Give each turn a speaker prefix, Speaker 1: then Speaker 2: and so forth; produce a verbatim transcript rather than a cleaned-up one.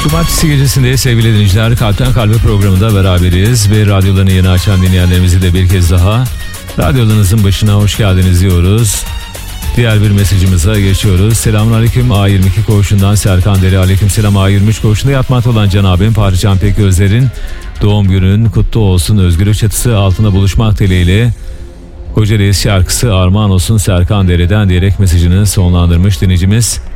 Speaker 1: Cumartesi gecesinde sevgili dinleyiciler, Kalpten Kalbe programında beraberiz ve radyolarını yeni açan dinleyenlerimizi de bir kez daha radyolarınızın başına hoş geldiniz diyoruz. Diğer bir mesajımıza geçiyoruz. Selamünaleyküm. A yirmi iki koğuşundan Serkan Deri. Aleykümselam. A yirmi üç koğuşunda yatmakta olan Can abim Fahrican Peközler'in doğum günün kutlu olsun. Özgürlük çatısı altında buluşmak dileğiyle Koca Reis şarkısı armağan olsun Serkan Deri'den diyerek mesajını sonlandırmış dinleyicimiz.